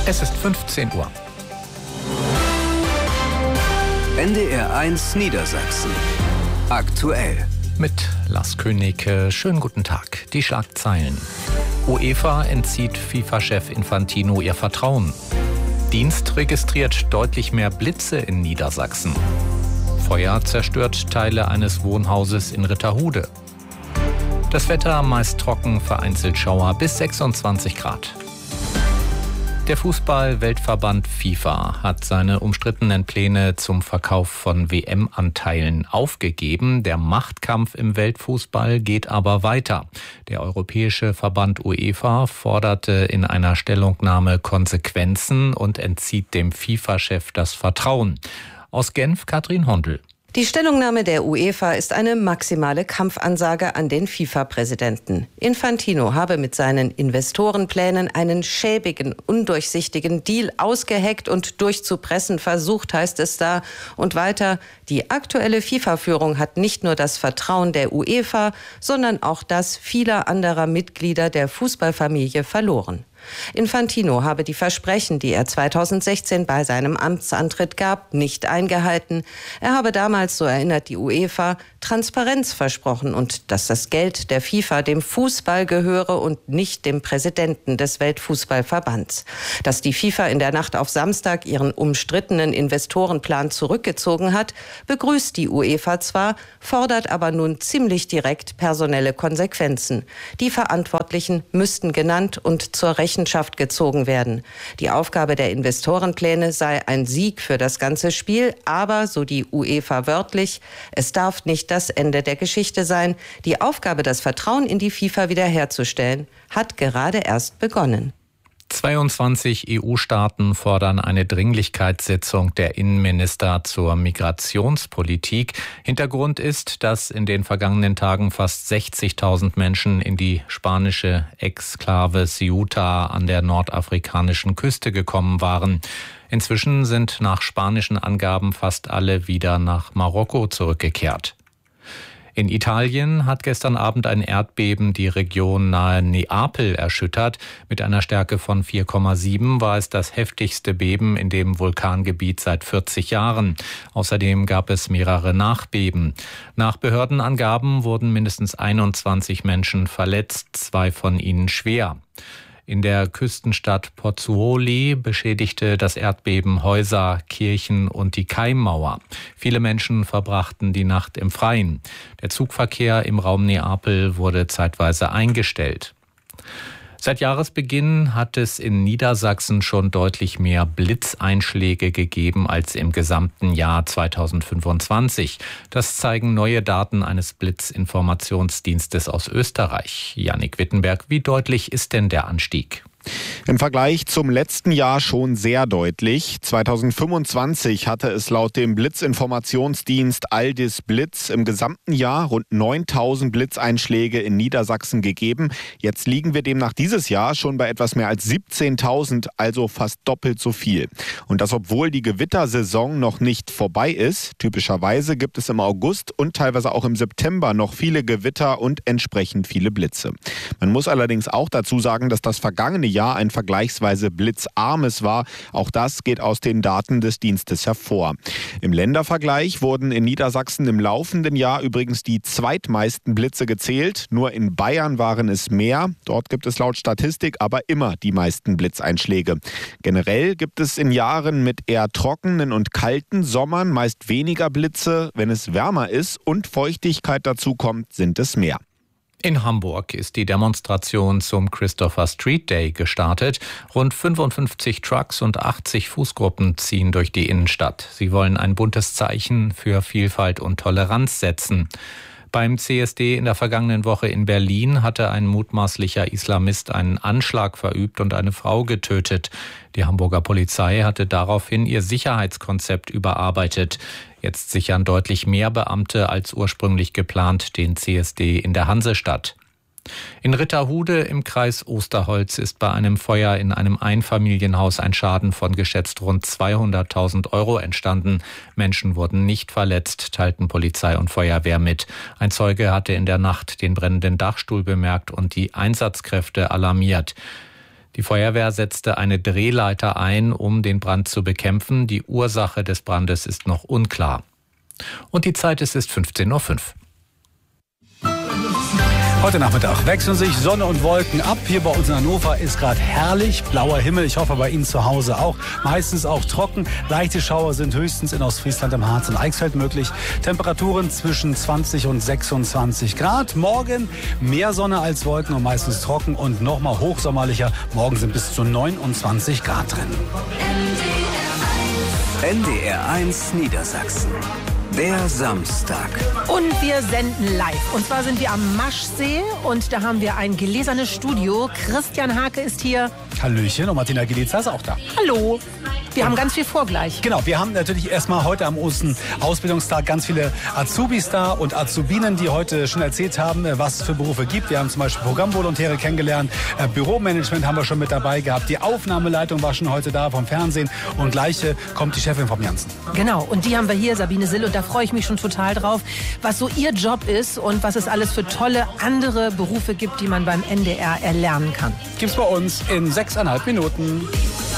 Es ist 15 Uhr. NDR1 Niedersachsen. Aktuell. Mit Lars König. Schönen guten Tag. Die Schlagzeilen. UEFA entzieht FIFA-Chef Infantino ihr Vertrauen. Dienst registriert deutlich mehr Blitze in Niedersachsen. Feuer zerstört Teile eines Wohnhauses in Ritterhude. Das Wetter meist trocken, vereinzelt Schauer bis 26 Grad. Der Fußball-Weltverband FIFA hat seine umstrittenen Pläne zum Verkauf von WM-Anteilen aufgegeben. Der Machtkampf im Weltfußball geht aber weiter. Der europäische Verband UEFA forderte in einer Stellungnahme Konsequenzen und entzieht dem FIFA-Chef das Vertrauen. Aus Genf Katrin Hondel. Die Stellungnahme der UEFA ist eine maximale Kampfansage an den FIFA-Präsidenten. Infantino habe mit seinen Investorenplänen einen schäbigen, undurchsichtigen Deal ausgeheckt und durchzupressen versucht, heißt es da. Und weiter, die aktuelle FIFA-Führung hat nicht nur das Vertrauen der UEFA, sondern auch das vieler anderer Mitglieder der Fußballfamilie verloren. Infantino habe die Versprechen, die er 2016 bei seinem Amtsantritt gab, nicht eingehalten. Er habe damals, so erinnert die UEFA, Transparenz versprochen und dass das Geld der FIFA dem Fußball gehöre und nicht dem Präsidenten des Weltfußballverbands. Dass die FIFA in der Nacht auf Samstag ihren umstrittenen Investorenplan zurückgezogen hat, begrüßt die UEFA zwar, fordert aber nun ziemlich direkt personelle Konsequenzen. Die Verantwortlichen müssten genannt und zur Rechenschaft gezogen werden. Die Aufgabe der Investorenpläne sei ein Sieg für das ganze Spiel, aber, so die UEFA wörtlich, es darf nicht das Ende der Geschichte sein. Die Aufgabe, das Vertrauen in die FIFA wiederherzustellen, hat gerade erst begonnen. 22 EU-Staaten fordern eine Dringlichkeitssitzung der Innenminister zur Migrationspolitik. Hintergrund ist, dass in den vergangenen Tagen fast 60.000 Menschen in die spanische Exklave Ceuta an der nordafrikanischen Küste gekommen waren. Inzwischen sind nach spanischen Angaben fast alle wieder nach Marokko zurückgekehrt. In Italien hat gestern Abend ein Erdbeben die Region nahe Neapel erschüttert. Mit einer Stärke von 4,7 war es das heftigste Beben in dem Vulkangebiet seit 40 Jahren. Außerdem gab es mehrere Nachbeben. Nach Behördenangaben wurden mindestens 21 Menschen verletzt, 2 von ihnen schwer. In der Küstenstadt Pozzuoli beschädigte das Erdbeben Häuser, Kirchen und die Keimmauer. Viele Menschen verbrachten die Nacht im Freien. Der Zugverkehr im Raum Neapel wurde zeitweise eingestellt. Seit Jahresbeginn hat es in Niedersachsen schon deutlich mehr Blitzeinschläge gegeben als im gesamten Jahr 2025. Das zeigen neue Daten eines Blitzinformationsdienstes aus Österreich. Jannik Wittenberg, wie deutlich ist denn der Anstieg? Im Vergleich zum letzten Jahr schon sehr deutlich. 2025 hatte es laut dem Blitzinformationsdienst Aldis Blitz im gesamten Jahr rund 9.000 Blitzeinschläge in Niedersachsen gegeben. Jetzt liegen wir demnach dieses Jahr schon bei etwas mehr als 17.000, also fast doppelt so viel. Und das, obwohl die Gewittersaison noch nicht vorbei ist. Typischerweise gibt es im August und teilweise auch im September noch viele Gewitter und entsprechend viele Blitze. Man muss allerdings auch dazu sagen, dass das vergangene Jahr ein vergleichsweise blitzarmes war. Auch das geht aus den Daten des Dienstes hervor. Im Ländervergleich wurden in Niedersachsen im laufenden Jahr übrigens die zweitmeisten Blitze gezählt. Nur in Bayern waren es mehr. Dort gibt es laut Statistik aber immer die meisten Blitzeinschläge. Generell gibt es in Jahren mit eher trockenen und kalten Sommern meist weniger Blitze. Wenn es wärmer ist und Feuchtigkeit dazu kommt, sind es mehr. In Hamburg ist die Demonstration zum Christopher Street Day gestartet. Rund 55 Trucks und 80 Fußgruppen ziehen durch die Innenstadt. Sie wollen ein buntes Zeichen für Vielfalt und Toleranz setzen. Beim CSD in der vergangenen Woche in Berlin hatte ein mutmaßlicher Islamist einen Anschlag verübt und eine Frau getötet. Die Hamburger Polizei hatte daraufhin ihr Sicherheitskonzept überarbeitet. Jetzt sichern deutlich mehr Beamte als ursprünglich geplant den CSD in der Hansestadt. In Ritterhude im Kreis Osterholz ist bei einem Feuer in einem Einfamilienhaus ein Schaden von geschätzt rund 200.000 € entstanden. Menschen wurden nicht verletzt, teilten Polizei und Feuerwehr mit. Ein Zeuge hatte in der Nacht den brennenden Dachstuhl bemerkt und die Einsatzkräfte alarmiert. Die Feuerwehr setzte eine Drehleiter ein, um den Brand zu bekämpfen. Die Ursache des Brandes ist noch unklar. Und die Zeit ist 15:05 Uhr. Heute Nachmittag wechseln sich Sonne und Wolken ab. Hier bei uns in Hannover ist gerade herrlich blauer Himmel. Ich hoffe bei Ihnen zu Hause auch. Meistens auch trocken. Leichte Schauer sind höchstens in Ostfriesland, im Harz und Eichsfeld möglich. Temperaturen zwischen 20 und 26 Grad. Morgen mehr Sonne als Wolken und meistens trocken und nochmal hochsommerlicher. Morgen sind bis zu 29 Grad drin. NDR 1 Niedersachsen. Der Samstag. Und wir senden live. Und zwar sind wir am Maschsee und da haben wir ein gläsernes Studio. Christian Hake ist hier. Hallöchen und Martina Geliza ist auch da. Hallo. Wir haben ganz viel vor gleich. Genau, wir haben natürlich erstmal heute am Ausbildungstag ganz viele Azubis da und Azubinen, die heute schon erzählt haben, was es für Berufe gibt. Wir haben zum Beispiel Programmvolontäre kennengelernt, Büromanagement haben wir schon mit dabei gehabt, die Aufnahmeleitung war schon heute da vom Fernsehen und gleich kommt die Chefin vom Janssen. Genau, und die haben wir hier, Sabine Sill, und da freue ich mich schon total drauf, was so ihr Job ist und was es alles für tolle andere Berufe gibt, die man beim NDR erlernen kann. Gibt's bei uns in 6,5 Minuten.